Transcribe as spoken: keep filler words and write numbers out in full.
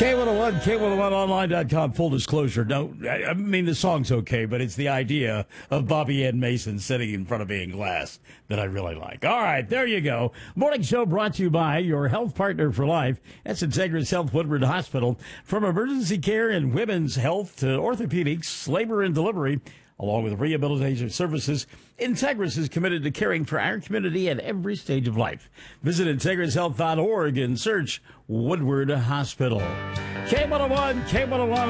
K one oh one, K one oh one online dot com, full disclosure. No, I I mean, the song's okay, but it's the idea of Bobby Ann Mason sitting in front of me in glass that I really like. All right, there you go. Morning show brought to you by your health partner for life. That's Integris Health Woodward Hospital. From emergency care and women's health to orthopedics, labor and delivery, along with rehabilitation services, Integris is committed to caring for our community at every stage of life. Visit integris health dot org and search Woodward Hospital. K one oh one, K one oh one.